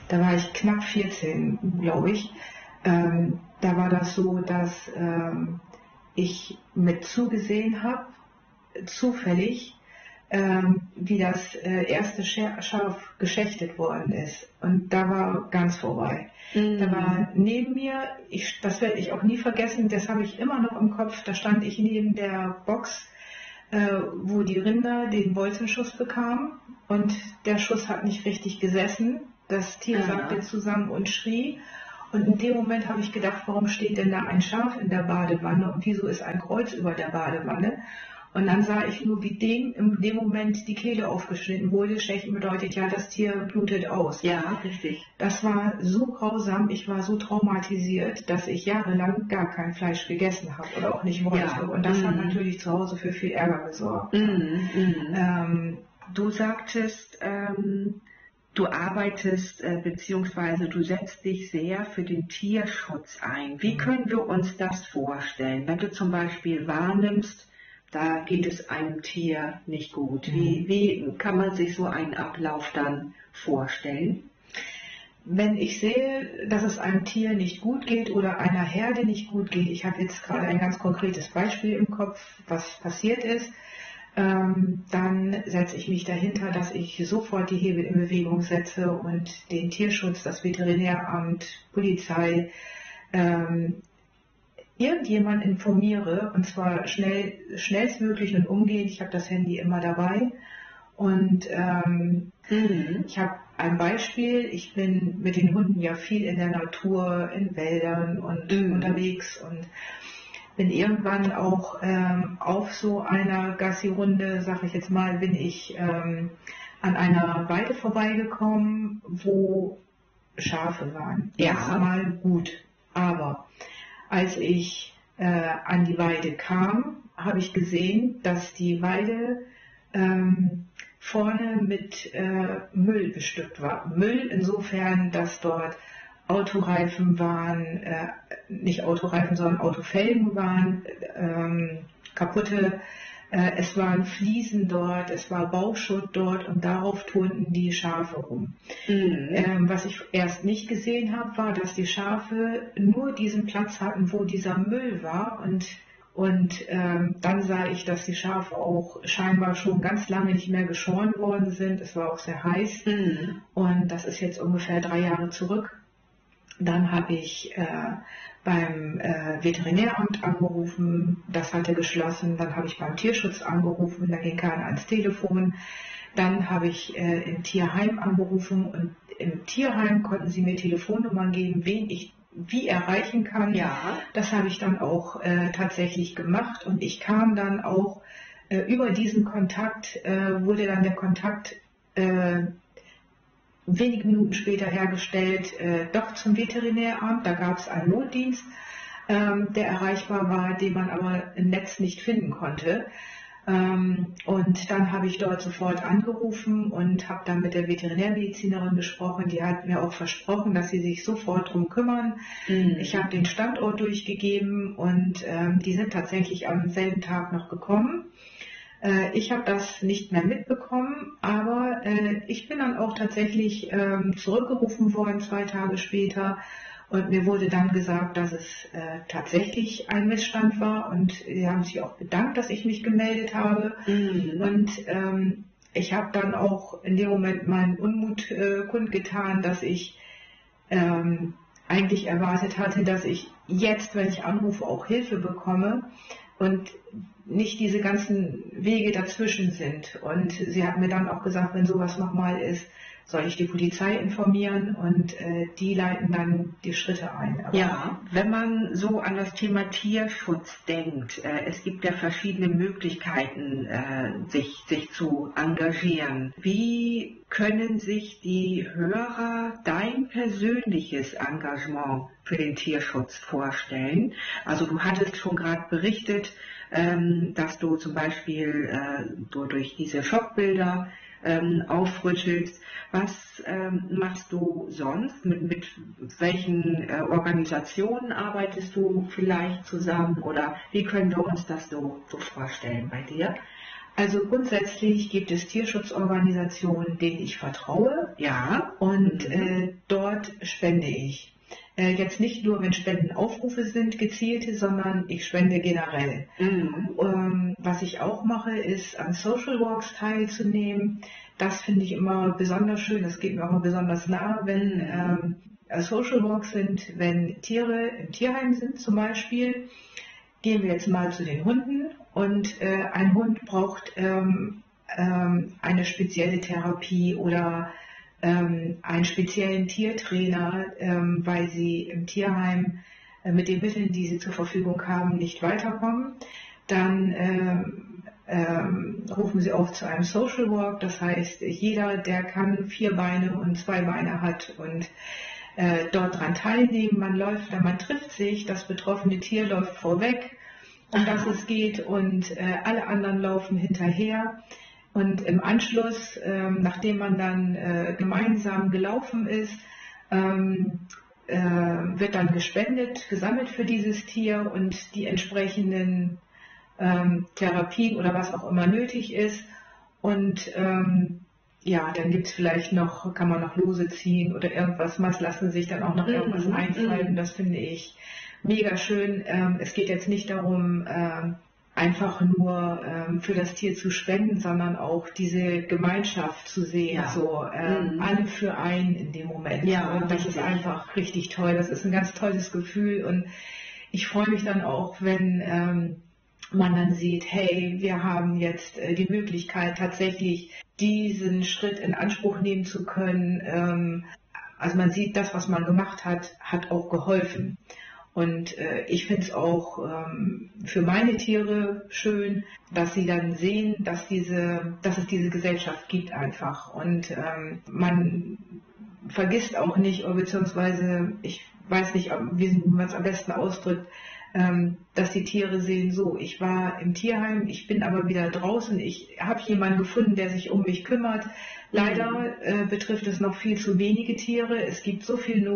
Da war ich knapp 14, glaube ich. Da war das so, dass ich mit zugesehen habe, zufällig, wie das erste Schaf geschächtet worden ist. Und da war ganz vorbei. Da war neben mir, das werde ich auch nie vergessen, das habe ich immer noch im Kopf, da stand ich neben der Box, wo die Rinder den Bolzenschuss bekamen und der Schuss hat nicht richtig gesessen. Das Tier sagte zusammen und schrie. Und in dem Moment habe ich gedacht, warum steht denn da ein Schaf in der Badewanne und wieso ist ein Kreuz über der Badewanne? Und dann sah ich nur, wie dem in dem Moment die Kehle aufgeschnitten wurde. Stechen bedeutet ja, das Tier blutet aus. Ja, richtig. Das war so grausam, ich war so traumatisiert, dass ich jahrelang gar kein Fleisch gegessen habe oder auch nicht wollte. Ja. Und das hat natürlich zu Hause für viel Ärger gesorgt. Du sagtest, du arbeitest beziehungsweise du setzt dich sehr für den Tierschutz ein. Wie können wir uns das vorstellen? Wenn du zum Beispiel wahrnimmst, da geht es einem Tier nicht gut. Wie kann man sich so einen Ablauf dann vorstellen? Wenn ich sehe, dass es einem Tier nicht gut geht oder einer Herde nicht gut geht, ich habe jetzt gerade ein ganz konkretes Beispiel im Kopf, was passiert ist, dann setze ich mich dahinter, dass ich sofort die Hebel in Bewegung setze und den Tierschutz, das Veterinäramt, Polizei, irgendjemand informiere, und zwar schnellstmöglich und umgehend. Ich habe das Handy immer dabei. Und ich habe ein Beispiel. Ich bin mit den Hunden ja viel in der Natur, in Wäldern und unterwegs und bin irgendwann auch auf so einer Gassi-Runde, sage ich jetzt mal, bin ich an einer Weide vorbeigekommen, wo Schafe waren. Erstmal gut, aber als ich an die Weide kam, habe ich gesehen, dass die Weide vorne mit Müll bestückt war. Müll insofern, dass dort Autoreifen waren, nicht Autoreifen, sondern Autofelgen waren, kaputte. Es waren Fliesen dort, es war Bauschutt dort und darauf turnten die Schafe rum. Was ich erst nicht gesehen habe, war, dass die Schafe nur diesen Platz hatten, wo dieser Müll war und dann sah ich, dass die Schafe auch scheinbar schon ganz lange nicht mehr geschoren worden sind. Es war auch sehr heiß und das ist jetzt ungefähr 3 Jahre zurück. Dann habe ich beim Veterinäramt angerufen, das hatte geschlossen. Dann habe ich beim Tierschutz angerufen, da ging keiner ans Telefon. Dann habe ich im Tierheim angerufen und im Tierheim konnten sie mir Telefonnummern geben, wen ich wie erreichen kann. Ja. Das habe ich dann auch tatsächlich gemacht und ich kam dann auch über diesen Kontakt, wurde dann der Kontakt wenige Minuten später hergestellt, doch zum Veterinäramt. Da gab es einen Notdienst, der erreichbar war, den man aber im Netz nicht finden konnte. Und dann habe ich dort sofort angerufen und habe dann mit der Veterinärmedizinerin gesprochen. Die hat mir auch versprochen, dass sie sich sofort drum kümmern. Ich habe den Standort durchgegeben und die sind tatsächlich am selben Tag noch gekommen. Ich habe das nicht mehr mitbekommen, aber ich bin dann auch tatsächlich zurückgerufen worden 2 Tage später und mir wurde dann gesagt, dass es tatsächlich ein Missstand war und sie haben sich auch bedankt, dass ich mich gemeldet habe und ich habe dann auch in dem Moment meinen Unmut kundgetan, dass ich eigentlich erwartet hatte, dass ich jetzt, wenn ich anrufe, auch Hilfe bekomme und nicht diese ganzen Wege dazwischen sind. Und sie hat mir dann auch gesagt, wenn sowas nochmal ist, soll ich die Polizei informieren und die leiten dann die Schritte ein. Aber ja, wenn man so an das Thema Tierschutz denkt, es gibt ja verschiedene Möglichkeiten, sich zu engagieren. Wie können sich die Hörer dein persönliches Engagement für den Tierschutz vorstellen? Also du hattest schon gerade berichtet, dass du zum Beispiel durch diese Schockbilder aufrüttelst. Was machst du sonst? Mit welchen Organisationen arbeitest du vielleicht zusammen? Oder wie können wir uns das so vorstellen bei dir? Also grundsätzlich gibt es Tierschutzorganisationen, denen ich vertraue. Ja. Und dort spende ich. Jetzt nicht nur, wenn Spendenaufrufe sind, gezielte, sondern ich spende generell. Was ich auch mache, ist an Social Walks teilzunehmen. Das finde ich immer besonders schön, das geht mir auch immer besonders nah, wenn Social Walks sind, wenn Tiere im Tierheim sind zum Beispiel. Gehen wir jetzt mal zu den Hunden und ein Hund braucht eine spezielle Therapie oder einen speziellen Tiertrainer, weil sie im Tierheim mit den Mitteln, die sie zur Verfügung haben, nicht weiterkommen. Dann rufen sie auf zu einem Social Walk, das heißt, jeder, der kann 4 Beine und 2 Beine hat und dort dran teilnehmen, man läuft, man trifft sich, das betroffene Tier läuft vorweg, um das es geht und alle anderen laufen hinterher. Und im Anschluss, nachdem man dann gemeinsam gelaufen ist, wird dann gespendet, gesammelt für dieses Tier und die entsprechenden Therapien oder was auch immer nötig ist. Und ja, dann gibt es vielleicht noch, kann man noch Lose ziehen oder irgendwas, was lassen sich dann auch noch irgendwas einfallen. Das finde ich mega schön. Es geht jetzt nicht darum, einfach nur für das Tier zu spenden, sondern auch diese Gemeinschaft zu sehen, so alle für einen in dem Moment. Ja, und das ist einfach richtig toll. Das ist ein ganz tolles Gefühl und ich freue mich dann auch, wenn man dann sieht, hey, wir haben jetzt die Möglichkeit, tatsächlich diesen Schritt in Anspruch nehmen zu können. Also man sieht, das, was man gemacht hat, hat auch geholfen. Und ich finde es auch für meine Tiere schön, dass sie dann sehen, dass es diese Gesellschaft gibt einfach. Und man vergisst auch nicht, beziehungsweise ich weiß nicht, wie man es am besten ausdrückt, dass die Tiere sehen, so, ich war im Tierheim, ich bin aber wieder draußen, ich habe jemanden gefunden, der sich um mich kümmert. Leider betrifft es noch viel zu wenige Tiere. Es gibt so viel Not.